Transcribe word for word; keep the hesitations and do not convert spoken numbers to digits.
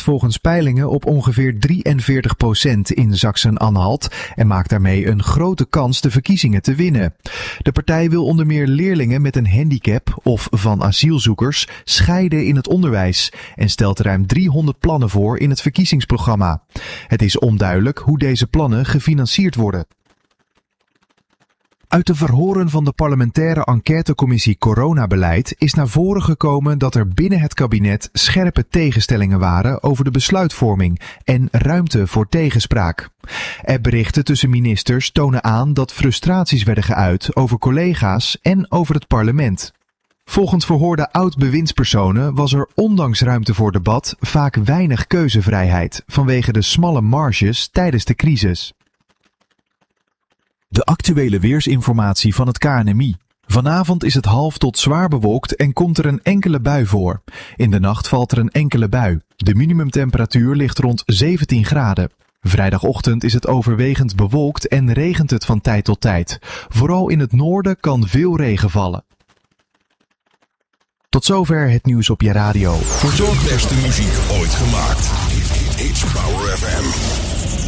volgens peilingen op ongeveer drieënveertig procent in Sachsen-Anhalt en maakt daarmee een grote kans de verkiezingen te winnen. De partij wil onder meer leerlingen met een handicap of van asielzoekers scheiden in het onderwijs en stelt ruim driehonderd plannen voor in het verkiezingsprogramma. Het is onduidelijk hoe deze plannen gefinancierd worden. Uit de verhoren van de parlementaire enquêtecommissie Coronabeleid is naar voren gekomen dat er binnen het kabinet scherpe tegenstellingen waren over de besluitvorming en ruimte voor tegenspraak. Appberichten tussen ministers tonen aan dat frustraties werden geuit over collega's en over het parlement. Volgens verhoorde oud-bewindspersonen was er ondanks ruimte voor debat vaak weinig keuzevrijheid vanwege de smalle marges tijdens de crisis. De actuele weersinformatie van het K N M I. Vanavond is het half tot zwaar bewolkt en komt er een enkele bui voor. In de nacht valt er een enkele bui. De minimumtemperatuur ligt rond zeventien graden. Vrijdagochtend is het overwegend bewolkt en regent het van tijd tot tijd. Vooral in het noorden kan veel regen vallen. Tot zover het nieuws op je radio. Voor de beste muziek ooit gemaakt. It's Power F M.